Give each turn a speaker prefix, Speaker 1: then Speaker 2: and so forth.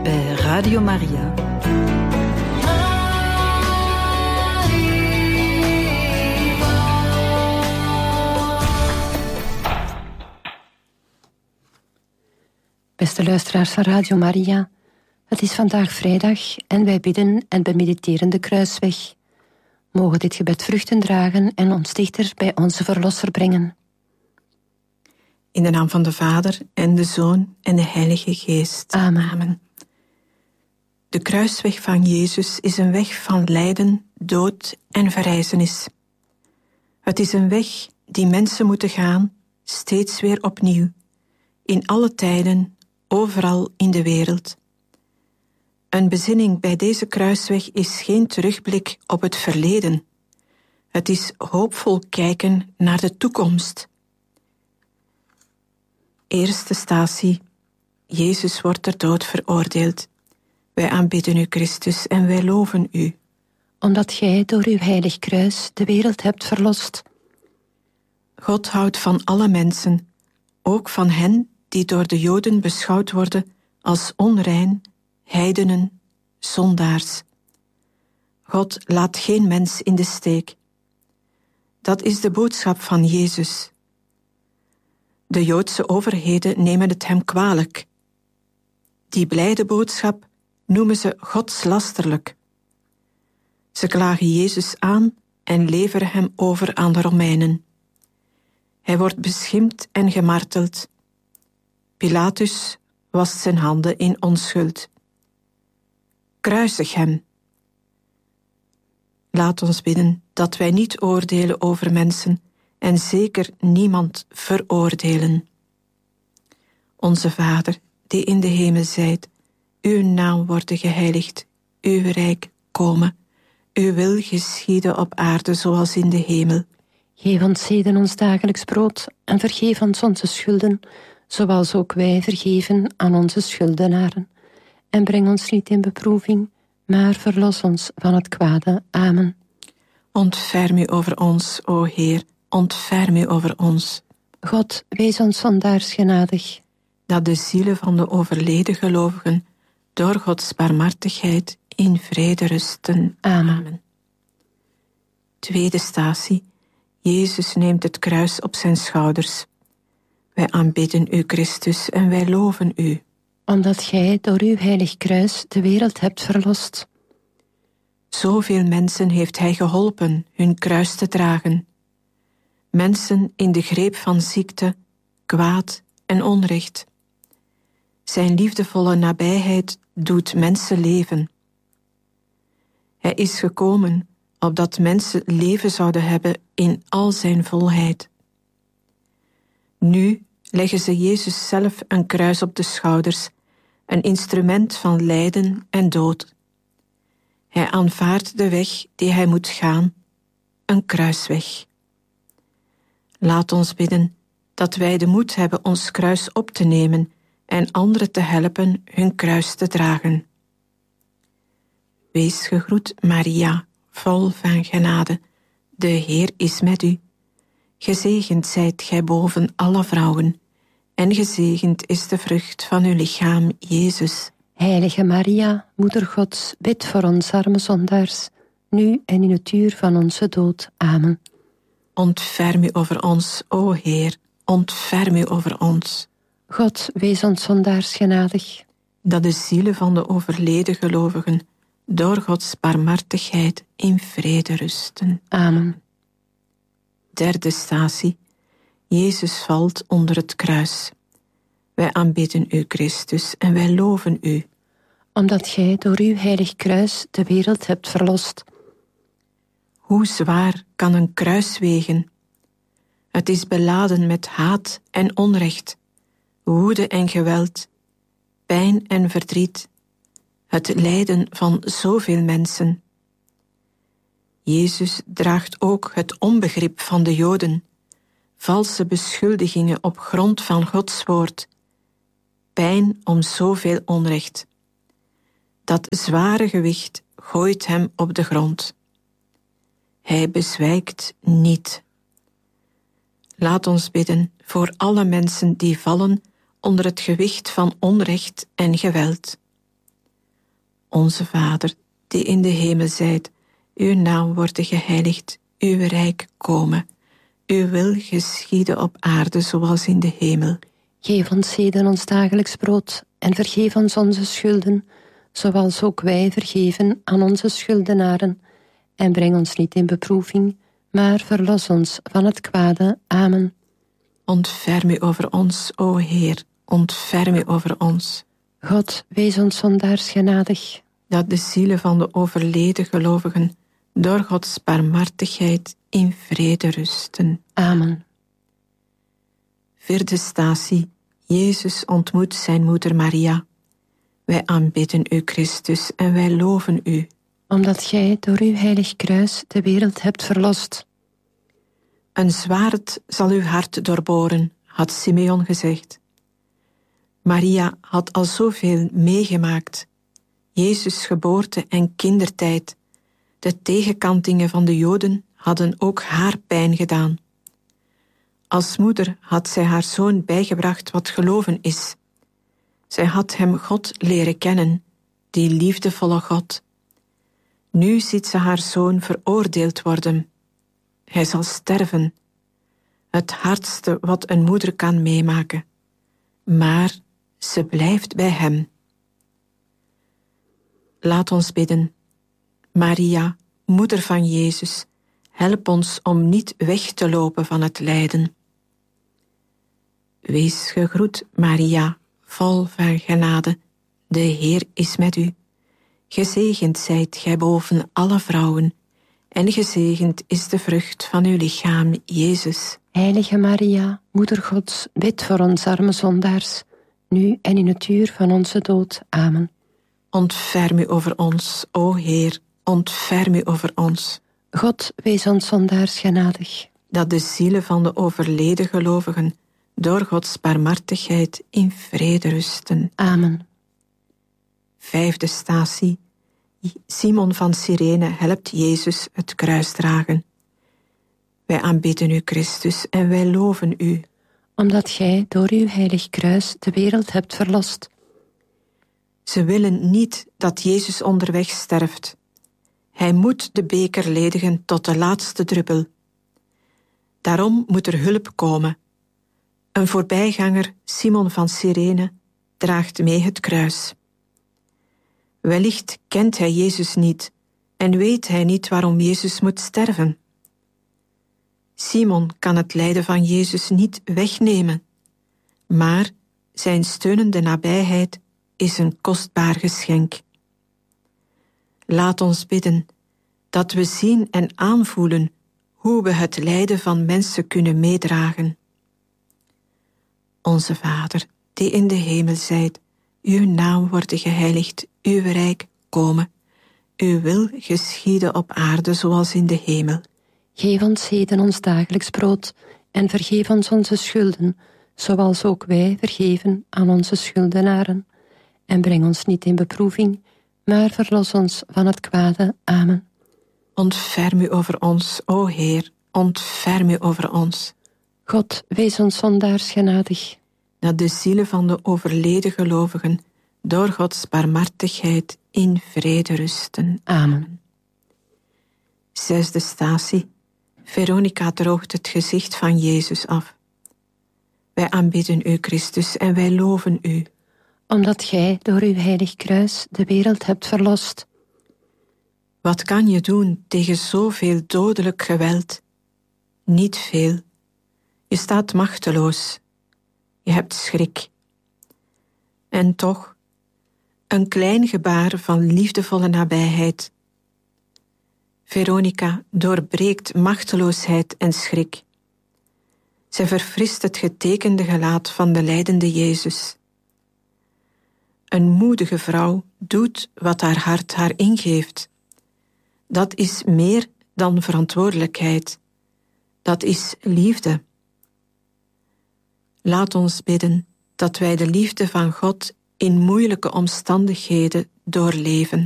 Speaker 1: bij Radio Maria.
Speaker 2: Beste luisteraars van Radio Maria, het is vandaag vrijdag en wij bidden en bemediteren de kruisweg. Mogen dit gebed vruchten dragen en ons dichter bij onze Verlosser brengen.
Speaker 3: In de naam van de Vader en de Zoon en de Heilige Geest.
Speaker 2: Amen.
Speaker 3: Amen. De kruisweg van Jezus is een weg van lijden, dood en verrijzenis. Het is een weg die mensen moeten gaan, steeds weer opnieuw, in alle tijden, overal in de wereld. Een bezinning bij deze kruisweg is geen terugblik op het verleden. Het is hoopvol kijken naar de toekomst. Eerste statie. Jezus wordt ter dood veroordeeld. Wij aanbidden u, Christus, en wij loven u.
Speaker 2: Omdat gij door uw heilig kruis de wereld hebt verlost.
Speaker 3: God houdt van alle mensen, ook van hen die door de Joden beschouwd worden als onrein, heidenen, zondaars. God laat geen mens in de steek. Dat is de boodschap van Jezus. De Joodse overheden nemen het hem kwalijk. Die blijde boodschap noemen ze godslasterlijk. Ze klagen Jezus aan en leveren hem over aan de Romeinen. Hij wordt beschimpt en gemarteld. Pilatus wast zijn handen in onschuld. Kruisig hem. Laat ons bidden dat wij niet oordelen over mensen en zeker niemand veroordelen. Onze Vader, die in de hemel zijt, uw naam worden geheiligd, uw rijk komen, uw wil geschieden op aarde zoals in de hemel.
Speaker 2: Geef ons heden ons dagelijks brood en vergeef ons onze schulden, zoals ook wij vergeven aan onze schuldenaren. En breng ons niet in beproeving, maar verlos ons van het kwade. Amen.
Speaker 3: Ontferm u over ons, o Heer, ontferm u over ons.
Speaker 2: God, wees ons zondaars genadig.
Speaker 3: Dat de zielen van de overleden gelovigen door Gods barmhartigheid in vrede rusten.
Speaker 2: Amen.
Speaker 3: Tweede statie. Jezus neemt het kruis op zijn schouders. Wij aanbidden u, Christus, en wij loven u.
Speaker 2: Omdat gij door uw heilig kruis de wereld hebt verlost.
Speaker 3: Zoveel mensen heeft hij geholpen hun kruis te dragen. Mensen in de greep van ziekte, kwaad en onrecht. Zijn liefdevolle nabijheid doet mensen leven. Hij is gekomen opdat mensen leven zouden hebben in al zijn volheid. Nu leggen ze Jezus zelf een kruis op de schouders, een instrument van lijden en dood. Hij aanvaardt de weg die hij moet gaan, een kruisweg. Laat ons bidden dat wij de moed hebben ons kruis op te nemen en anderen te helpen hun kruis te dragen. Wees gegroet, Maria, vol van genade. De Heer is met u. Gezegend zijt gij boven alle vrouwen, en gezegend is de vrucht van uw lichaam, Jezus.
Speaker 2: Heilige Maria, Moeder Gods, bid voor ons arme zondaars, nu en in het uur van onze dood. Amen.
Speaker 3: Ontferm u over ons, o Heer, ontferm u over ons.
Speaker 2: God, wees ons zondaars genadig.
Speaker 3: Dat de zielen van de overleden gelovigen door Gods barmhartigheid in vrede rusten.
Speaker 2: Amen.
Speaker 3: Derde statie. Jezus valt onder het kruis. Wij aanbidden u, Christus, en wij loven u.
Speaker 2: Omdat gij door uw heilig kruis de wereld hebt verlost.
Speaker 3: Hoe zwaar kan een kruis wegen? Het is beladen met haat en onrecht, woede en geweld, pijn en verdriet, het lijden van zoveel mensen. Jezus draagt ook het onbegrip van de Joden, valse beschuldigingen op grond van Gods woord, pijn om zoveel onrecht. Dat zware gewicht gooit hem op de grond. Hij bezwijkt niet. Laat ons bidden voor alle mensen die vallen onder het gewicht van onrecht en geweld. Onze Vader, die in de hemel zijt, uw naam worden geheiligd, uw rijk komen. Uw wil geschieden op aarde zoals in de hemel.
Speaker 2: Geef ons heden ons dagelijks brood en vergeef ons onze schulden, zoals ook wij vergeven aan onze schuldenaren. En breng ons niet in beproeving, maar verlos ons van het kwade. Amen.
Speaker 3: Ontferm u over ons, o Heer, ontferm u over ons.
Speaker 2: God, wees ons zondaars genadig.
Speaker 3: Dat de zielen van de overleden gelovigen door Gods barmhartigheid in vrede rusten.
Speaker 2: Amen.
Speaker 3: Vierde statie. Jezus ontmoet zijn moeder Maria. Wij aanbidden u, Christus, en wij loven u.
Speaker 2: Omdat gij door uw heilig kruis de wereld hebt verlost.
Speaker 3: Een zwaard zal uw hart doorboren, had Simeon gezegd. Maria had al zoveel meegemaakt. Jezus' geboorte en kindertijd. De tegenkantingen van de Joden hadden ook haar pijn gedaan. Als moeder had zij haar zoon bijgebracht wat geloven is. Zij had hem God leren kennen, die liefdevolle God. Nu ziet ze haar zoon veroordeeld worden. Hij zal sterven. Het hardste wat een moeder kan meemaken. Maar ze blijft bij hem. Laat ons bidden. Maria, moeder van Jezus, help ons om niet weg te lopen van het lijden. Wees gegroet, Maria, vol van genade. De Heer is met u. Gezegend zijt gij boven alle vrouwen, en gezegend is de vrucht van uw lichaam, Jezus.
Speaker 2: Heilige Maria, Moeder Gods, bid voor ons arme zondaars, nu en in het uur van onze dood. Amen.
Speaker 3: Ontferm u over ons, o Heer, ontferm u over ons.
Speaker 2: God, wees ons zondaars genadig.
Speaker 3: Dat de zielen van de overleden gelovigen door Gods barmhartigheid in vrede rusten.
Speaker 2: Amen.
Speaker 3: Vijfde statie. Simon van Cyrene helpt Jezus het kruis dragen. Wij aanbidden u, Christus, en wij loven u.
Speaker 2: Omdat gij door uw heilig kruis de wereld hebt verlost.
Speaker 3: Ze willen niet dat Jezus onderweg sterft. Hij moet de beker ledigen tot de laatste druppel. Daarom moet er hulp komen. Een voorbijganger, Simon van Cyrene, draagt mee het kruis. Wellicht kent hij Jezus niet en weet hij niet waarom Jezus moet sterven. Simon kan het lijden van Jezus niet wegnemen, maar zijn steunende nabijheid is een kostbaar geschenk. Laat ons bidden dat we zien en aanvoelen hoe we het lijden van mensen kunnen meedragen. Onze Vader, die in de hemel zijt, uw naam worden geheiligd, uw rijk komen. Uw wil geschieden op aarde zoals in de hemel.
Speaker 2: Geef ons heden ons dagelijks brood en vergeef ons onze schulden, zoals ook wij vergeven aan onze schuldenaren. En breng ons niet in beproeving, maar verlos ons van het kwade. Amen.
Speaker 3: Ontferm u over ons, o Heer, ontferm u over ons.
Speaker 2: God, wees ons zondaars genadig.
Speaker 3: Dat de zielen van de overleden gelovigen door Gods barmhartigheid in vrede rusten.
Speaker 2: Amen.
Speaker 3: Zesde statie. Veronica droogt het gezicht van Jezus af. Wij aanbidden u, Christus, en wij loven u.
Speaker 2: Omdat gij door uw heilig kruis de wereld hebt verlost.
Speaker 3: Wat kan je doen tegen zoveel dodelijk geweld? Niet veel. Je staat machteloos. Je hebt schrik. En toch, een klein gebaar van liefdevolle nabijheid. Veronica doorbreekt machteloosheid en schrik. Zij verfrist het getekende gelaat van de lijdende Jezus. Een moedige vrouw doet wat haar hart haar ingeeft. Dat is meer dan verantwoordelijkheid. Dat is liefde. Laat ons bidden dat wij de liefde van God in moeilijke omstandigheden doorleven.